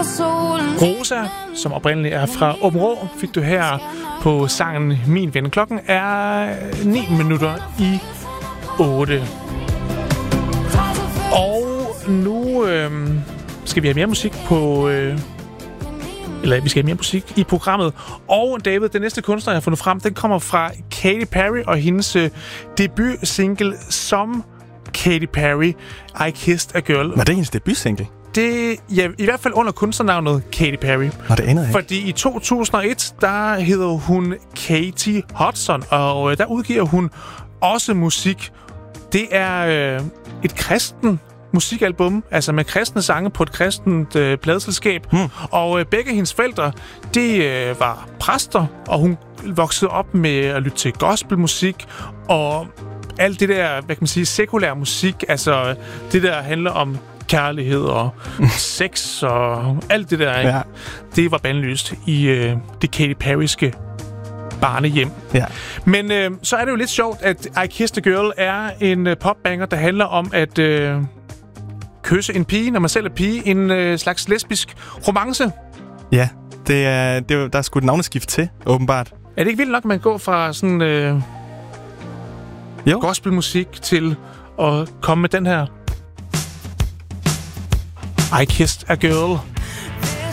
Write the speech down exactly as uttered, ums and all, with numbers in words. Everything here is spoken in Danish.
Rosa, som oprindeligt er fra Aabenraa, fik du her på sangen Min Ven. Klokken er ni minutter i otte. Og nu øh, skal vi have mere musik på... Øh, eller vi skal have mere musik i programmet. Og David, den næste kunstner, jeg har fundet frem, den kommer fra Katy Perry og hendes øh, debut-single som Katy Perry, I Kissed a Girl. Var det hendes debut-single? Det, ja, i hvert fald under kunstnernavnet Katy Perry. Nå, det aner jeg ikke. Fordi i to tusind og et, der hedder hun Katie Hudson, og øh, der udgiver hun også musik. Det er øh, et kristen musikalbum, altså med kristne sange på et kristent øh, pladeselskab. Hmm. Og øh, begge hendes forældre, de øh, var præster, og hun voksede op med at lytte til gospelmusik, og alt det der, hvad kan man sige, sekulær musik, altså det der handler om kærlighed og sex og alt det der, ja. Det var bandlyst i øh, det Katy Perryske barnehjem. Ja. Men øh, så er det jo lidt sjovt, at I Kissed a Girl er en øh, popbanger, der handler om at øh, kysse en pige, når man selv er pige. En øh, slags lesbisk romance. Ja, det er, det er, der er sgu et navneskift til, åbenbart. Er det ikke vildt nok, at man går fra sådan øh, gospelmusik til at komme med den her I Kissed a Girl?